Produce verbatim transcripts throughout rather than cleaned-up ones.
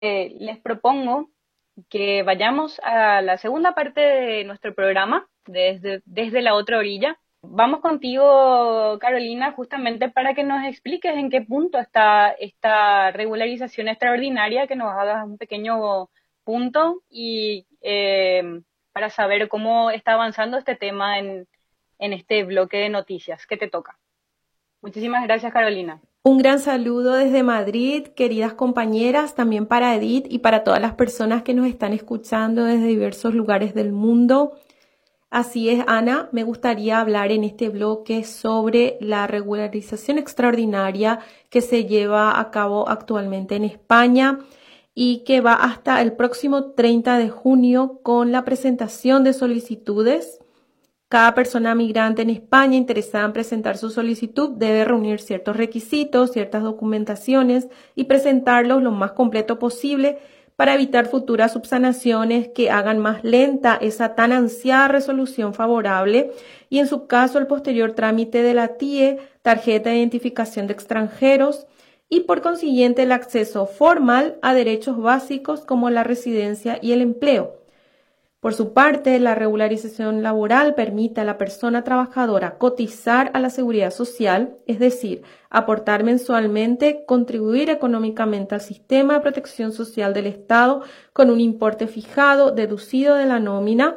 eh, les propongo que vayamos a la segunda parte de nuestro programa, desde, desde la otra orilla. Vamos contigo, Carolina, justamente para que nos expliques en qué punto está esta regularización extraordinaria, que nos hagas un pequeño punto y eh, para saber cómo está avanzando este tema en, en este bloque de noticias que te toca. Muchísimas gracias, Carolina. Un gran saludo desde Madrid, queridas compañeras, también para Edith y para todas las personas que nos están escuchando desde diversos lugares del mundo. Así es, Ana, me gustaría hablar en este bloque sobre la regularización extraordinaria que se lleva a cabo actualmente en España y que va hasta el próximo treinta de junio con la presentación de solicitudes. Cada persona migrante en España interesada en presentar su solicitud debe reunir ciertos requisitos, ciertas documentaciones y presentarlos lo más completo posible para evitar futuras subsanaciones que hagan más lenta esa tan ansiada resolución favorable y, en su caso, el posterior trámite de la T I E, tarjeta de identificación de extranjeros, y por consiguiente el acceso formal a derechos básicos como la residencia y el empleo. Por su parte, la regularización laboral permite a la persona trabajadora cotizar a la seguridad social, es decir, aportar mensualmente, contribuir económicamente al sistema de protección social del Estado con un importe fijado, deducido de la nómina,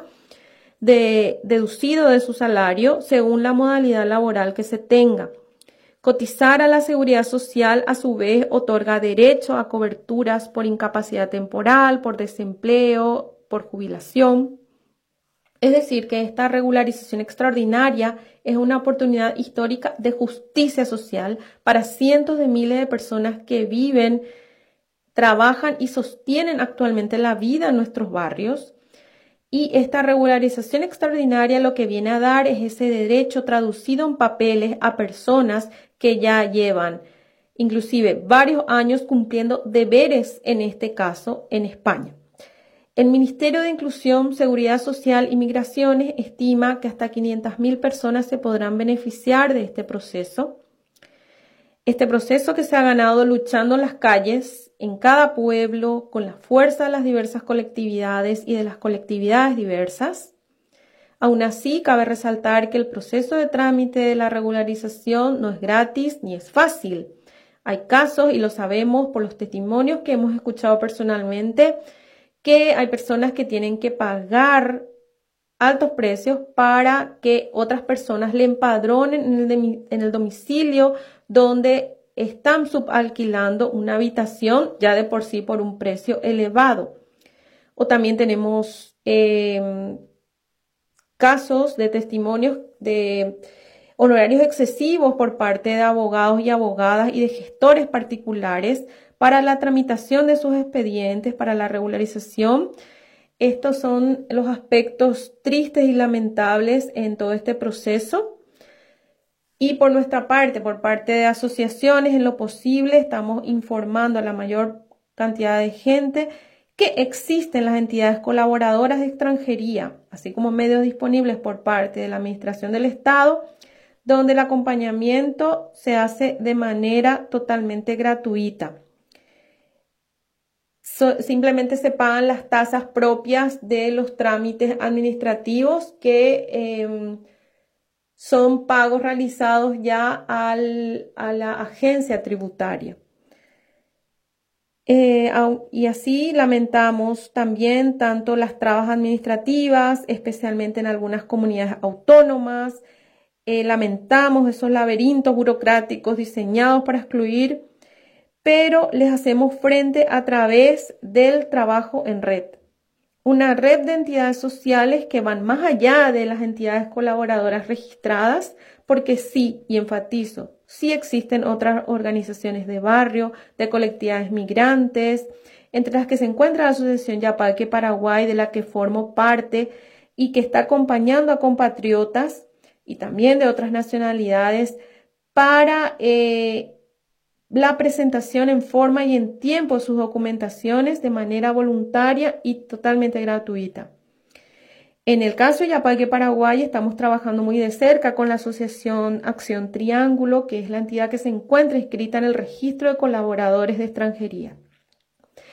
de, deducido de su salario, según la modalidad laboral que se tenga. Cotizar a la seguridad social, a su vez, otorga derecho a coberturas por incapacidad temporal, por desempleo, por jubilación. Es decir, que esta regularización extraordinaria es una oportunidad histórica de justicia social para cientos de miles de personas que viven, trabajan y sostienen actualmente la vida en nuestros barrios. Y esta regularización extraordinaria lo que viene a dar es ese derecho traducido en papeles a personas que ya llevan inclusive varios años cumpliendo deberes, en este caso, en España. El Ministerio de Inclusión, Seguridad Social y Migraciones estima que hasta quinientas mil personas se podrán beneficiar de este proceso. Este proceso que se ha ganado luchando en las calles, en cada pueblo, con la fuerza de las diversas colectividades y de las colectividades diversas. Aún así, cabe resaltar que el proceso de trámite de la regularización no es gratis ni es fácil. Hay casos, y lo sabemos por los testimonios que hemos escuchado personalmente, que hay personas que tienen que pagar altos precios para que otras personas le empadronen en el, en el domicilio donde están subalquilando una habitación ya de por sí por un precio elevado. O también tenemos eh, casos de testimonios de honorarios excesivos por parte de abogados y abogadas y de gestores particulares para la tramitación de sus expedientes, para la regularización. Estos son los aspectos tristes y lamentables en todo este proceso. Y por nuestra parte, por parte de asociaciones, en lo posible, estamos informando a la mayor cantidad de gente que existen las entidades colaboradoras de extranjería, así como medios disponibles por parte de la Administración del Estado, donde el acompañamiento se hace de manera totalmente gratuita. So, simplemente se pagan las tasas propias de los trámites administrativos que eh, son pagos realizados ya al, a la agencia tributaria. Eh, y así lamentamos también tanto las trabas administrativas, especialmente en algunas comunidades autónomas. Eh, lamentamos esos laberintos burocráticos diseñados para excluir, pero les hacemos frente a través del trabajo en red. Una red de entidades sociales que van más allá de las entidades colaboradoras registradas, porque sí, y enfatizo, sí existen otras organizaciones de barrio, de colectividades migrantes, entre las que se encuentra la Asociación Yapaque Paraguay, de la que formo parte y que está acompañando a compatriotas y también de otras nacionalidades para eh, la presentación en forma y en tiempo de sus documentaciones de manera voluntaria y totalmente gratuita. En el caso de Yapaque Paraguay estamos trabajando muy de cerca con la Asociación Acción Triángulo, que es la entidad que se encuentra inscrita en el registro de colaboradores de extranjería.